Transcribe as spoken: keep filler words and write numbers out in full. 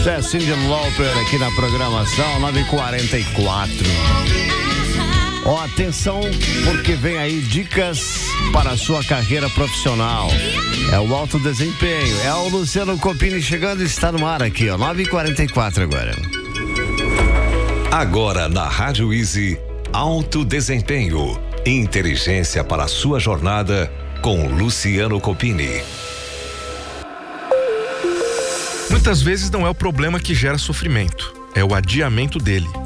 É Cyndi Lauper aqui na programação, nove e quarenta e quatro. Ó, atenção, porque vem aí dicas para a sua carreira profissional. É o alto desempenho. É o Luciano Copini chegando e está no ar aqui, ó. nove e quarenta e quatro agora. Agora na Rádio Easy, alto desempenho. Inteligência para a sua jornada com Luciano Copini. Muitas vezes não é o problema que gera sofrimento, é o adiamento dele.